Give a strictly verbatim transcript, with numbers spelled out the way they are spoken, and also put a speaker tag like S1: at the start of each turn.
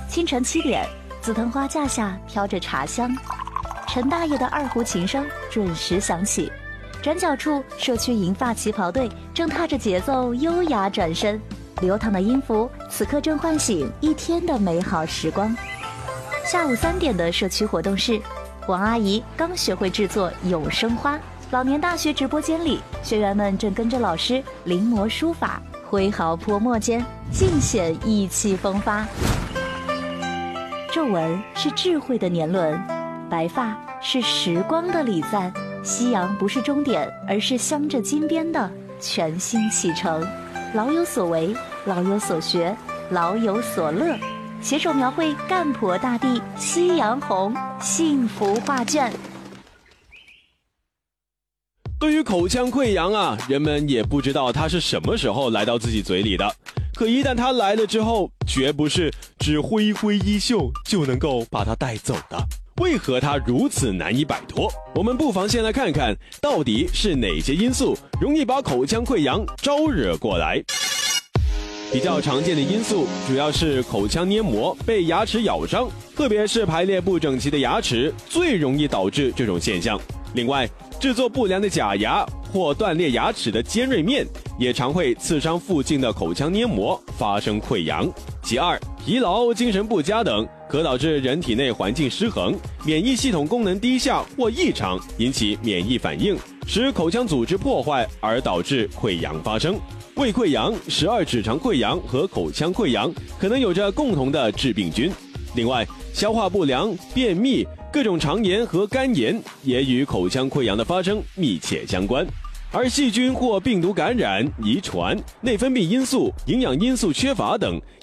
S1: 清晨七点，紫藤花架下飘着茶香，陈大爷的二胡琴声准时响起。转角处，社区银发旗袍队正踏着节奏优雅转身，流淌的音符此刻正唤醒一天的美好时光。下午三点的社区活动室，王阿姨刚学会制作永生花。老年大学直播间里，学员们正跟着老师临摹书法，挥毫泼墨间尽显意气风发。皱纹是智慧的年轮，白发是时光的礼赞。夕阳不是终点，而是镶着金边的全新启程。老有所为，老有所学，老有所乐，携手描绘干婆大地夕阳红幸福画卷。
S2: 对于口腔溃疡啊，人们也不知道它是什么时候来到自己嘴里的，可一旦它来了之后，绝不是只挥挥衣袖就能够把它带走的。为何它如此难以摆脱？我们不妨先来看看，到底是哪些因素容易把口腔溃疡招惹过来。比较常见的因素主要是口腔黏膜被牙齿咬伤，特别是排列不整齐的牙齿最容易导致这种现象。另外，制作不良的假牙或断裂牙齿的尖锐面也常会刺伤附近的口腔黏膜，发生溃疡。其二，疲劳、精神不佳等可导致人体内环境失衡，免疫系统功能低下或异常，引起免疫反应，使口腔组织破坏而导致溃疡发生。胃溃疡、十二指肠溃疡和口腔溃疡可能有着共同的致病菌。另外，消化不良、便秘、各种肠炎和肝炎也与口腔溃疡的发生密切相关。而细菌或病毒感染、遗传、内分泌因素、营养因素缺乏等